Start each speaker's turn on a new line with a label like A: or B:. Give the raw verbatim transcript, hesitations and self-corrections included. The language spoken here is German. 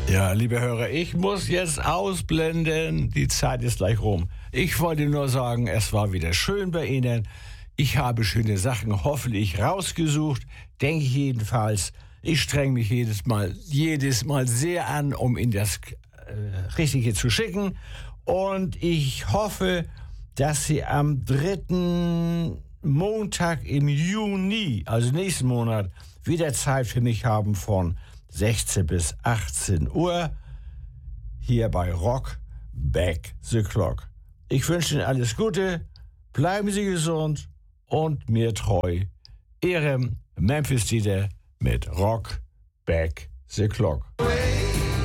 A: Ja, liebe Hörer, ich muss jetzt ausblenden. Die Zeit ist gleich rum. Ich wollte nur sagen, es war wieder schön bei Ihnen. Ich habe schöne Sachen hoffentlich rausgesucht, denke ich jedenfalls. Ich strenge mich jedes Mal, jedes Mal sehr an, um Ihnen das äh, Richtige zu schicken. Und ich hoffe, dass Sie am dritten Montag im Juni, also nächsten Monat, wieder Zeit für mich haben von sechzehn bis achtzehn Uhr hier bei Rock Back the Clock. Ich wünsche Ihnen alles Gute, bleiben Sie gesund und mir treu. Ihrem Memphis Dieter mit Rock Back the Clock.